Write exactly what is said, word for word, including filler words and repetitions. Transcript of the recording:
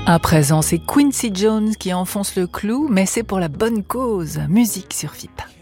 À présent, c'est Quincy Jones qui enfonce le clou, mais c'est pour la bonne cause. Musique sur F I P.